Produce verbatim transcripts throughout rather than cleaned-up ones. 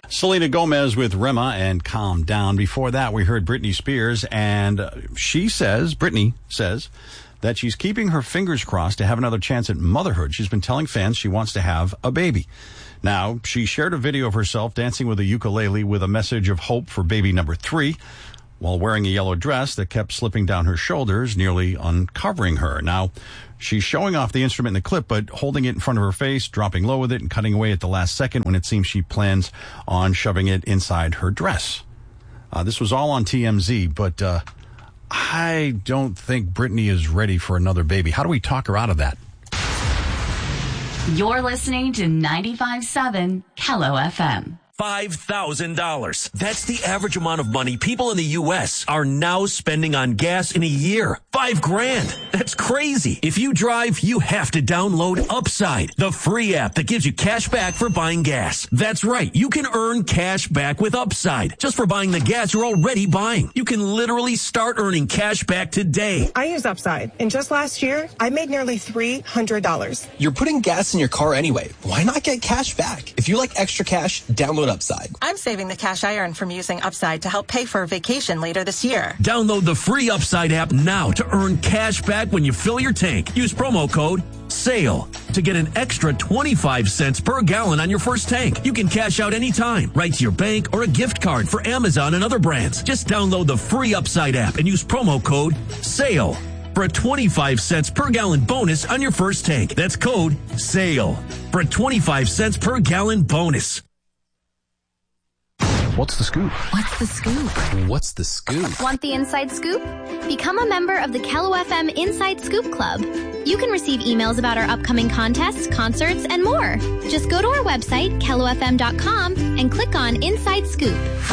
Selena Gomez with Rema and Calm Down. Before that, we heard Britney Spears, and she says, Britney says, that she's keeping her fingers crossed to have another chance at motherhood. She's been telling fans she wants to have a baby. Now, she shared a video of herself dancing with a ukulele with a message of hope for baby number three, while wearing a yellow dress that kept slipping down her shoulders, nearly uncovering her. Now, she's showing off the instrument in the clip, but holding it in front of her face, dropping low with it, and cutting away at the last second when it seems she plans on shoving it inside her dress. Uh, this was all on T M Z, but uh, I don't think Britney is ready for another baby. How do we talk her out of that? You're listening to ninety-five point seven Kello F M. five thousand dollars. That's the average amount of money people in the U S are now spending on gas in a year. Five grand. That's crazy. If you drive, you have to download Upside, the free app that gives you cash back for buying gas. That's right. You can earn cash back with Upside just for buying the gas you're already buying. You can literally start earning cash back today. I use Upside, and just last year, I made nearly three hundred dollars. You're putting gas in your car anyway. Why not get cash back? If you like extra cash, download Upside. I'm saving the cash I earn from using Upside to help pay for a vacation later this year. Download the free Upside app now to earn cash back when you fill your tank. Use promo code SALE to get an extra twenty-five cents per gallon on your first tank. You can cash out anytime, right to your bank or a gift card for Amazon and other brands. Just download the free Upside app and use promo code SALE for a twenty-five cents per gallon bonus on your first tank. That's code SALE for a twenty-five cents per gallon bonus. What's the scoop? What's the scoop? What's the scoop? Want the inside scoop? Become a member of the Kello F M Inside Scoop Club. You can receive emails about our upcoming contests, concerts, and more. Just go to our website, kello f m dot com, and click on Inside Scoop.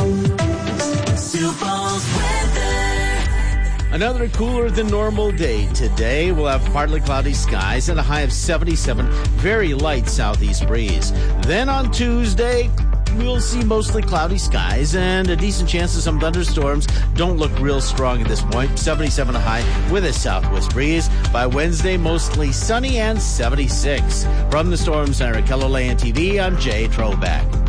Another cooler than normal day today. We'll have partly cloudy skies and a high of seventy-seven. Very light southeast breeze. Then on Tuesday, we'll see mostly cloudy skies and a decent chance of some thunderstorms. Don't look real strong at this point. seventy-seven a high with a southwest breeze. By Wednesday, mostly sunny and seventy-six. From the Storm Center at KELOLAND T V, I'm Jay Troback.